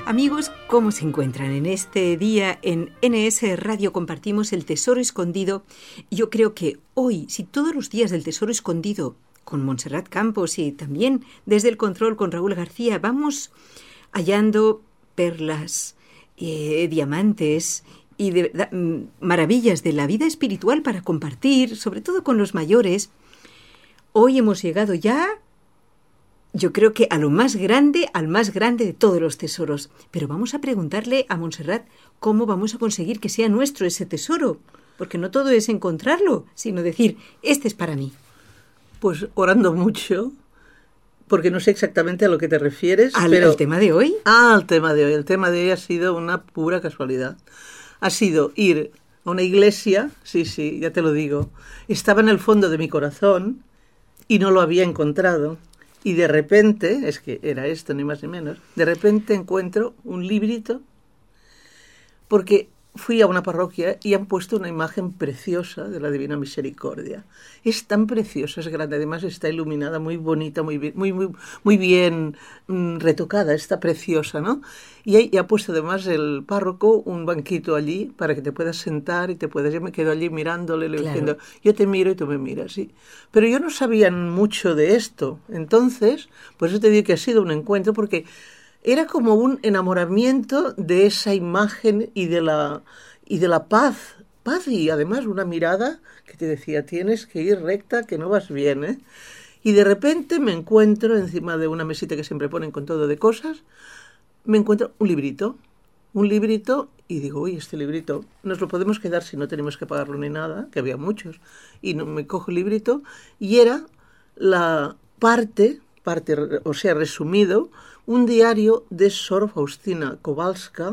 Amigos, ¿cómo se encuentran? En este día en NS Radio compartimos el Tesoro Escondido. Yo creo que hoy, si todos los días del Tesoro Escondido, con Montserrat Campos y también desde el control con Raúl García, vamos hallando perlas, diamantes y maravillas de la vida espiritual para compartir, sobre todo con los mayores. Hoy hemos llegado ya, yo creo que al más grande de todos los tesoros. Pero vamos a preguntarle a Montserrat cómo vamos a conseguir que sea nuestro ese tesoro. Porque no todo es encontrarlo, sino decir, este es para mí. Pues orando mucho, porque no sé exactamente a lo que te refieres. ¿Al tema de hoy? Al tema de hoy. El tema de hoy ha sido una pura casualidad. Ha sido ir a una iglesia, sí, ya te lo digo. Estaba en el fondo de mi corazón y no lo había encontrado. Y de repente, es que era esto ni más ni menos, de repente encuentro un librito, porque fui a una parroquia y han puesto una imagen preciosa de la Divina Misericordia. Es tan preciosa, es grande, además está iluminada, muy bonita, muy bien retocada, está preciosa, ¿no? Y ha puesto además el párroco un banquito allí para que te puedas sentar y yo me quedo allí mirándole, claro, diciendo, yo te miro y tú me miras, sí. Pero yo no sabía mucho de esto, entonces, por eso te digo que ha sido un encuentro, porque era como un enamoramiento de esa imagen y de la paz y además una mirada que te decía, tienes que ir recta, que no vas bien, ¿eh? Y de repente me encuentro encima de una mesita que siempre ponen con todo de cosas, me encuentro un librito y digo, uy, este librito nos lo podemos quedar si no tenemos que pagarlo ni nada, que había muchos, y me cojo el librito y era la parte, o sea, resumido, un diario de Sor Faustina Kowalska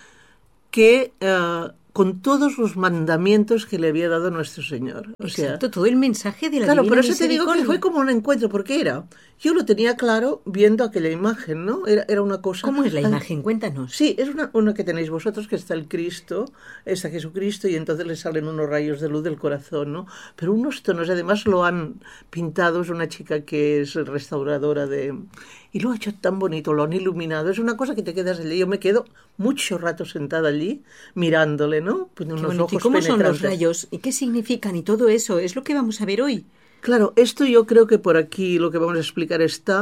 que con todos los mandamientos que le había dado nuestro Señor. O sea, exacto, todo el mensaje de la Divina Misericordia. Claro, por eso te digo que fue como un encuentro, porque yo lo tenía claro viendo aquella imagen, ¿no? Era una cosa... ¿Cómo es la imagen? Cuéntanos. Sí, es una que tenéis vosotros, que está el Cristo, está Jesucristo, y entonces le salen unos rayos de luz del corazón, ¿no? Pero unos tonos, además lo han pintado, es una chica que es restauradora y lo ha hecho tan bonito, lo han iluminado, es una cosa que te quedas allí. Yo me quedo mucho rato sentada allí, mirándole, ¿no? Pues unos ojos ¿y cómo penetrantes. Son los rayos? ¿Y qué significan? Y todo eso es lo que vamos a ver hoy. Claro, esto yo creo que por aquí lo que vamos a explicar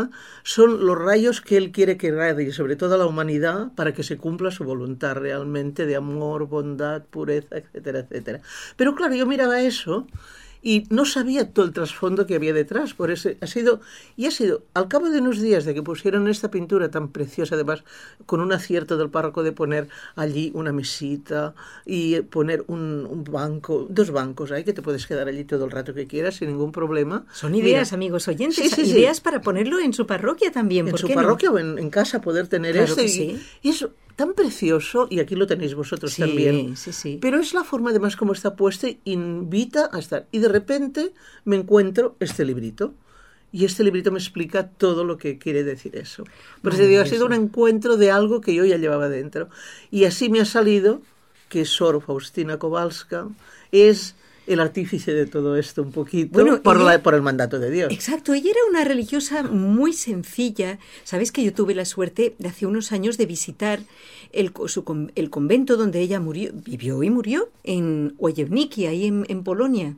son los rayos que él quiere que radie, sobre todo a la humanidad, para que se cumpla su voluntad realmente de amor, bondad, pureza, etcétera, etcétera. Pero claro, yo miraba eso y no sabía todo el trasfondo que había detrás. Por eso ha sido al cabo de unos días de que pusieron esta pintura tan preciosa, además con un acierto del párroco de poner allí una mesita y poner un banco, 2 bancos ahí que te puedes quedar allí todo el rato que quieras sin ningún problema. Son ideas, amigos oyentes, ideas para ponerlo en su parroquia también. En su parroquia o en casa poder tener claro que sí. Y eso tan precioso, y aquí lo tenéis vosotros también. Sí. Pero es la forma, además, como está puesto, invita a estar. Y de repente me encuentro este librito. Y este librito me explica todo lo que quiere decir eso. Por eso digo, ha sido un encuentro de algo que yo ya llevaba dentro. Y así me ha salido que Sor Faustina Kowalska es el artífice de todo esto un poquito, por el mandato de Dios. Exacto, ella era una religiosa muy sencilla. Sabes que yo tuve la suerte de hace unos años de visitar el convento donde ella vivió y murió, en Wojewnicki, ahí en Polonia.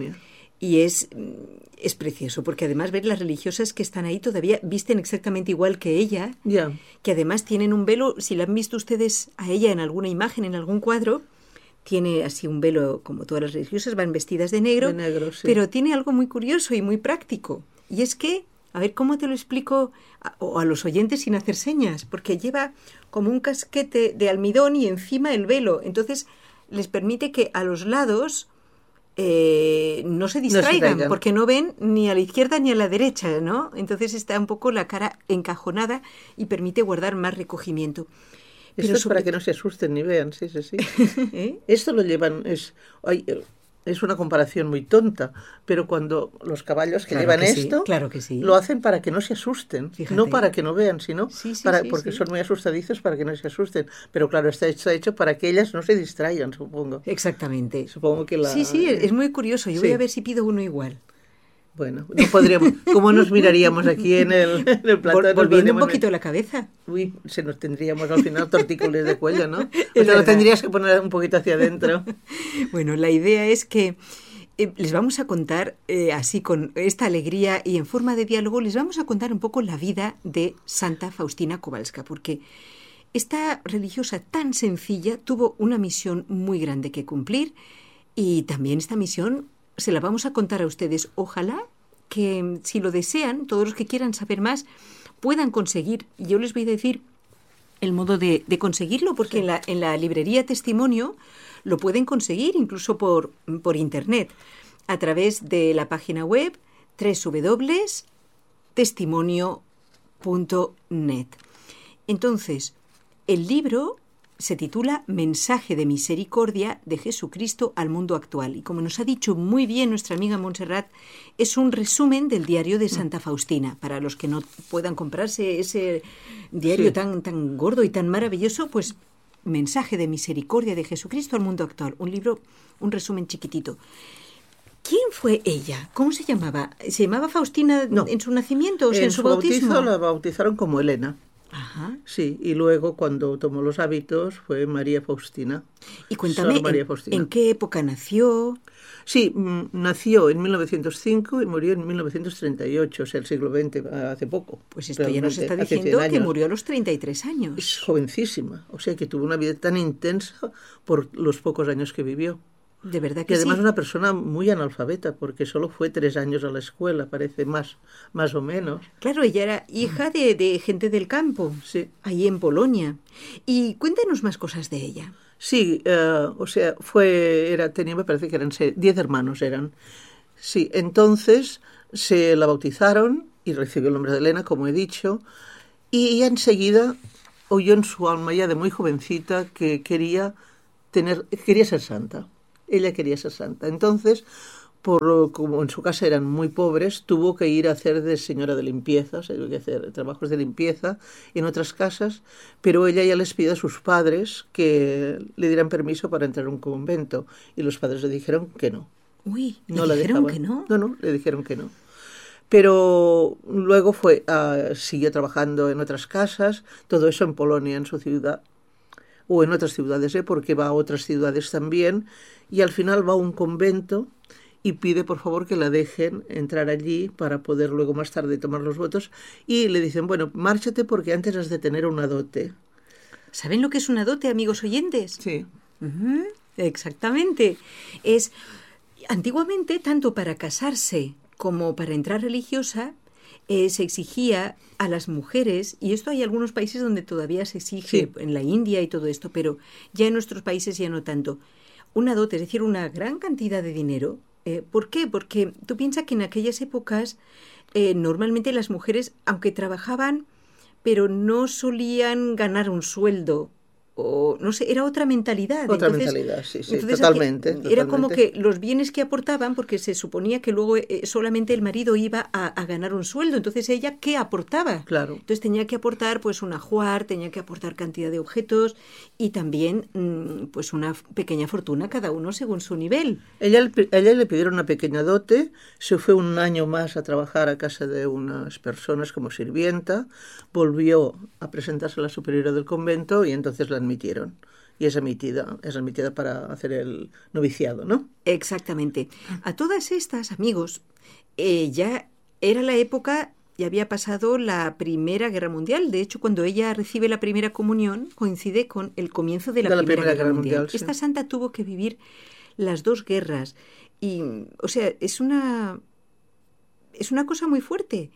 Y es precioso, porque además ver las religiosas que están ahí todavía visten exactamente igual que ella, que además tienen un velo, si la han visto ustedes a ella en alguna imagen, en algún cuadro, tiene así un velo, como todas las religiosas, van vestidas de negro, sí. Pero tiene algo muy curioso y muy práctico. Y es que, a ver, ¿cómo te lo explico a los oyentes sin hacer señas? Porque lleva como un casquete de almidón y encima el velo. Entonces, les permite que a los lados no se distraigan, porque no ven ni a la izquierda ni a la derecha, ¿no? Entonces está un poco la cara encajonada y permite guardar más recogimiento. Esto es para que no se asusten ni vean, sí. Esto lo llevan, es una comparación muy tonta, pero cuando los caballos que llevan esto, lo hacen para que no se asusten, no para que no vean, sino porque son muy asustadizos para que no se asusten. Pero claro, está hecho para que ellas no se distraigan, supongo. Exactamente. Supongo que Sí, es muy curioso. Yo voy a ver si pido uno igual. Bueno, no podríamos, ¿cómo nos miraríamos aquí en el plató? Volviendo un poquito la cabeza. Uy, se nos tendríamos al final tortícolis de cuello, ¿no? Es O sea, lo verdad. tendrías que poner un poquito hacia adentro. Bueno, la idea es que les vamos a contar, así con esta alegría y en forma de diálogo, les vamos a contar un poco la vida de Santa Faustina Kowalska, porque esta religiosa tan sencilla tuvo una misión muy grande que cumplir y también esta misión se la vamos a contar a ustedes. Ojalá que, si lo desean, todos los que quieran saber más, puedan conseguir. Yo les voy a decir el modo de conseguirlo, porque Sí. en la librería Testimonio lo pueden conseguir incluso por internet, a través de la página web www.testimonio.net. Entonces, el libro se titula Mensaje de Misericordia de Jesucristo al mundo actual. Y como nos ha dicho muy bien nuestra amiga Montserrat, es un resumen del diario de Santa Faustina. Para los que no puedan comprarse ese diario Sí. tan gordo y tan maravilloso, pues Mensaje de Misericordia de Jesucristo al mundo actual. Un libro, un resumen chiquitito. ¿Quién fue ella? ¿Cómo se llamaba? ¿Se llamaba Faustina No. en su nacimiento o sea, En en su su bautismo? bautizo la bautizaron como Elena. Ajá. Sí, y luego cuando tomó los hábitos fue María Faustina. Y cuéntame, Sor María Faustina. ¿en qué época nació? Sí, nació en 1905 y murió en 1938, o sea, el siglo XX, hace poco. Pues esto ya nos realmente, está hace 100 diciendo que años. murió a los 33 años. Es jovencísima, o sea, que tuvo una vida tan intensa por los pocos años que vivió. De verdad Y que además sí. una persona muy analfabeta, porque solo fue 3 años a la escuela, parece más o menos. Claro, ella era hija de gente del campo, Sí. ahí en Polonia. Y cuéntanos más cosas de ella. Sí, o sea, tenía, me parece que eran 10 hermanos eran. Sí, entonces se la bautizaron y recibió el nombre de Elena, como he dicho, y ella enseguida oyó en su alma ya de muy jovencita que quería ser santa. Ella quería ser santa. Entonces, como en su casa eran muy pobres, tuvo que ir a hacer de señora de limpieza, o sea, tuvo que hacer trabajos de limpieza en otras casas, pero ella ya les pidió a sus padres que le dieran permiso para entrar a un convento, y los padres le dijeron que no. Uy, No ¿le la dijeron dejaban. que no? No, le dijeron que no. Pero luego siguió trabajando en otras casas, todo eso en Polonia, en su ciudad, o en otras ciudades, porque va a otras ciudades también, y al final va a un convento y pide por favor que la dejen entrar allí para poder luego más tarde tomar los votos, y le dicen, bueno, márchate porque antes has de tener una dote. ¿Saben lo que es una dote, amigos oyentes? Sí. Ujú, exactamente. Es antiguamente, tanto para casarse como para entrar religiosa, se exigía a las mujeres, y esto hay algunos países donde todavía se exige, Sí. en la India y todo esto, pero ya en nuestros países ya no tanto, una dote, es decir, una gran cantidad de dinero. ¿Por qué? Porque tú piensas que en aquellas épocas normalmente las mujeres, aunque trabajaban, pero no solían ganar un sueldo, o no sé, era otra mentalidad. Otra Entonces, mentalidad, sí, entonces totalmente. era como totalmente. que los bienes que aportaban, porque se suponía que luego solamente el marido iba a ganar un sueldo, entonces ella, ¿qué aportaba? Claro. Entonces tenía que aportar pues un ajuar, tenía que aportar cantidad de objetos y también pues una pequeña fortuna cada uno según su nivel. A ella le pidieron una pequeña dote, se fue un año más a trabajar a casa de unas personas como sirvienta, volvió a presentarse a la superiora del convento y entonces la admitieron. Y es admitida para hacer el noviciado, ¿no? Exactamente. A todas estas, amigos, ya era la época, ya había pasado la Primera Guerra Mundial. De hecho, cuando ella recibe la primera comunión, coincide con el comienzo de la Primera Guerra Mundial. Sí. Esta santa tuvo que vivir las dos guerras. Y, o sea, es una cosa muy fuerte.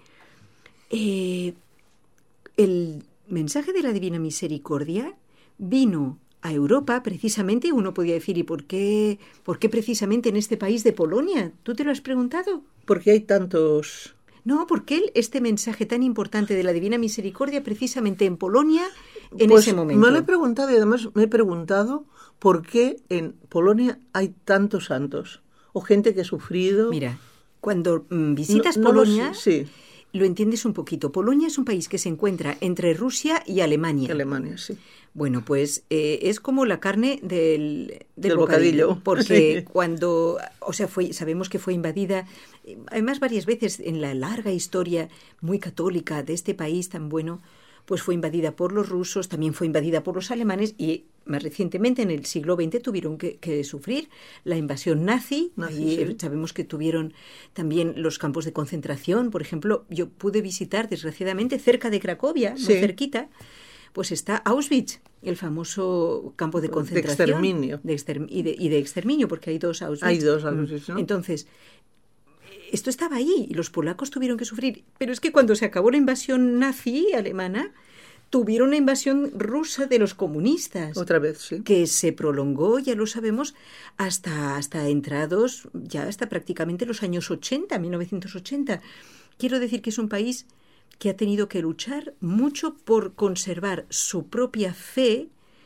El mensaje de la Divina Misericordia vino a Europa precisamente, uno podía decir, ¿y por qué precisamente en este país de Polonia? ¿Tú te lo has preguntado? Porque hay tantos... No, ¿por qué este mensaje tan importante de la Divina Misericordia precisamente en Polonia en Pues ese momento? me lo he preguntado y además me he preguntado por qué en Polonia hay tantos santos o gente que ha sufrido... Mira, cuando visitas No lo sé, Polonia... sí. lo entiendes un poquito. Polonia es un país que se encuentra entre Rusia y Alemania. Alemania, sí. Bueno, pues es como la carne del bocadillo. Porque cuando, o sea, sabemos que fue invadida, además varias veces en la larga historia muy católica de este país tan bueno, pues fue invadida por los rusos, también fue invadida por los alemanes y más recientemente en el siglo XX tuvieron que sufrir la invasión nazi. Sí. Sabemos que tuvieron también los campos de concentración. Por ejemplo, yo pude visitar desgraciadamente cerca de Cracovia, muy cerquita, pues está Auschwitz, el famoso campo de concentración. De exterminio. Y de exterminio, porque hay dos Auschwitz. Hay dos Auschwitz, ¿no? Entonces, esto estaba ahí y los polacos tuvieron que sufrir. Pero es que cuando se acabó la invasión nazi alemana, tuvieron una invasión rusa de los comunistas. Otra vez, sí. Que se prolongó, ya lo sabemos, hasta entrados, ya hasta prácticamente los años 80, 1980. Quiero decir que es un país que ha tenido que luchar mucho por conservar su propia fe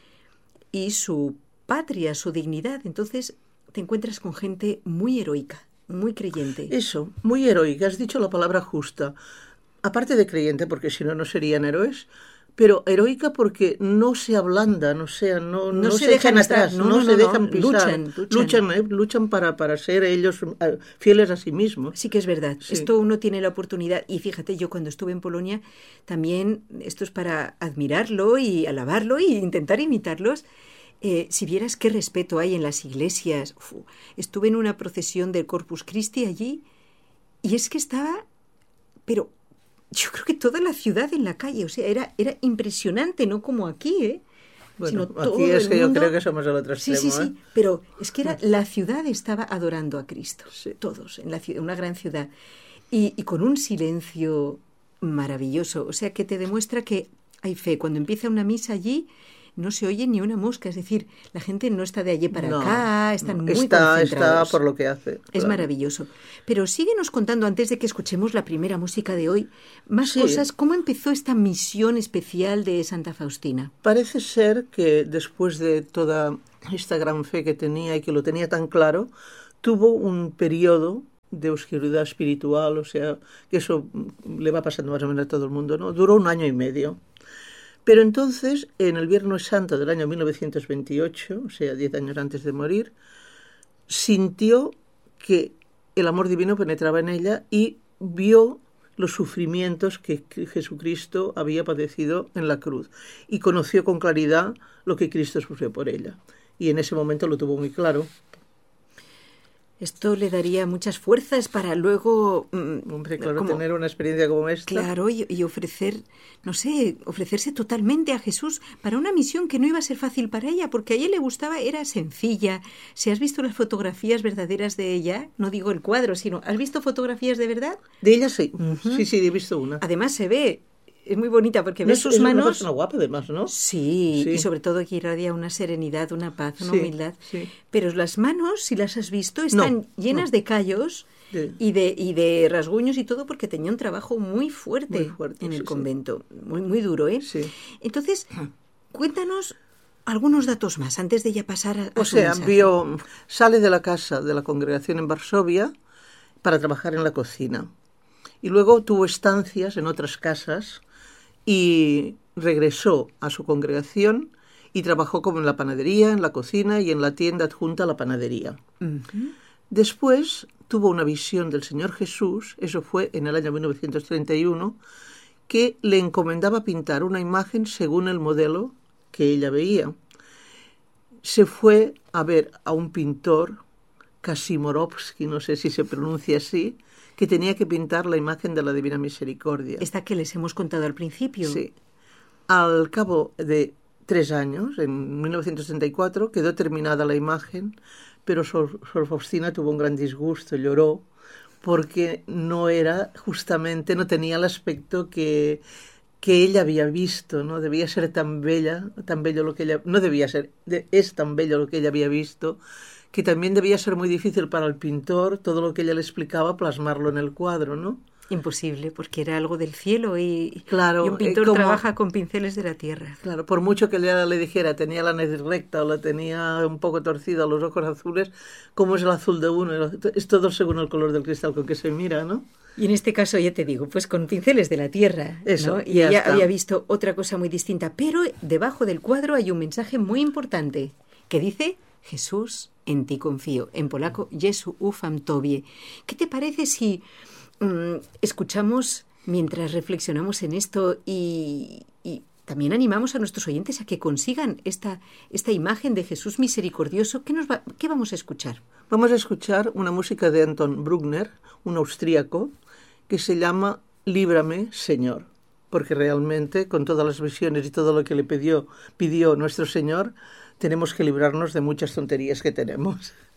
y su patria, su dignidad. Entonces te encuentras con gente muy heroica, muy creyente. Eso, muy heroica, has dicho la palabra justa. Aparte de creyente, porque si no, no serían héroes, pero heroica porque no se ablandan, o sea, no se echan atrás, no se dejan pisar. Luchan para ser ellos fieles a sí mismos. Sí que es verdad. Sí. Esto uno tiene la oportunidad, y fíjate, yo cuando estuve en Polonia, también esto es para admirarlo y alabarlo e intentar imitarlos. Si vieras qué respeto hay en las iglesias. Estuve en una procesión del Corpus Christi allí, y es que estaba, pero yo creo que toda la ciudad en la calle, o sea, era impresionante, no como aquí, ¿eh? Bueno, aquí es que yo creo que somos al otro extremo. Sí, pero es que la ciudad estaba adorando a Cristo, todos, en una gran ciudad, y con un silencio maravilloso, o sea, que te demuestra que hay fe. Cuando empieza una misa allí, no se oye ni una mosca, es decir, la gente no está de allí para acá, están muy concentrados. Está por lo que hace. Es maravilloso. Pero síguenos contando, antes de que escuchemos la primera música de hoy, más cosas. ¿Cómo empezó esta misión especial de Santa Faustina? Parece ser que después de toda esta gran fe que tenía y que lo tenía tan claro, tuvo un periodo de oscuridad espiritual, o sea, que eso le va pasando más o menos a todo el mundo, ¿no? Duró 1 año y medio. Pero entonces, en el Viernes Santo del año 1928, o sea, 10 años antes de morir, sintió que el amor divino penetraba en ella y vio los sufrimientos que Jesucristo había padecido en la cruz y conoció con claridad lo que Cristo sufrió por ella. Y en ese momento lo tuvo muy claro. Esto le daría muchas fuerzas para luego... Hombre, claro, tener una experiencia como esta. Claro, y ofrecerse totalmente a Jesús para una misión que no iba a ser fácil para ella, porque a ella le gustaba, era sencilla. Si has visto las fotografías verdaderas de ella, no digo el cuadro, sino, ¿has visto fotografías de verdad? De ella sí, sí, he visto una. Además se ve... Es muy bonita porque ves sus manos... Es una persona guapa además, ¿no? Sí, y sobre todo que irradia una serenidad, una paz, una humildad. Sí. Pero las manos, si las has visto, están llenas de callos y de rasguños y todo, porque tenía un trabajo muy fuerte en el convento. Muy, muy duro, ¿eh? Sí. Entonces, cuéntanos algunos datos más antes de ya pasar a su mensaje. Sale de la casa de la congregación en Varsovia para trabajar en la cocina. Y luego tuvo estancias en otras casas y regresó a su congregación y trabajó como en la panadería, en la cocina y en la tienda adjunta a la panadería. Después tuvo una visión del Señor Jesús, eso fue en el año 1931, que le encomendaba pintar una imagen según el modelo que ella veía. Se fue a ver a un pintor, Kasimorovsky, no sé si se pronuncia así, que tenía que pintar la imagen de la Divina Misericordia. Esta que les hemos contado al principio. Sí. Al cabo de 3 años, en 1934, quedó terminada la imagen, pero Sor Faustina tuvo un gran disgusto, lloró, porque no tenía el aspecto que ella había visto, ¿no? Debía ser tan bello lo que ella... No debía ser, es tan bello lo que ella había visto, que también debía ser muy difícil para el pintor todo lo que ella le explicaba plasmarlo en el cuadro, ¿no? Imposible, porque era algo del cielo Claro, y un pintor como, trabaja con pinceles de la tierra. claro, por mucho que le dijera, tenía la nariz recta o la tenía un poco torcida, los ojos azules, ¿cómo es el azul de uno? Es todo según el color del cristal con que se mira, ¿no? Y en este caso, ya te digo, pues con pinceles de la tierra, Eso, ¿no? Y ya ella está. había visto otra cosa muy distinta, pero debajo del cuadro hay un mensaje muy importante que dice: Jesús, en ti confío. En polaco, Jesu ufam Tobie. ¿Qué te parece si escuchamos mientras reflexionamos en esto y también animamos a nuestros oyentes a que consigan esta imagen de Jesús misericordioso? ¿Qué vamos a escuchar? Vamos a escuchar una música de Anton Bruckner, un austríaco, que se llama Líbrame, Señor, porque realmente con todas las visiones y todo lo que le pidió nuestro Señor, tenemos que librarnos de muchas tonterías que tenemos.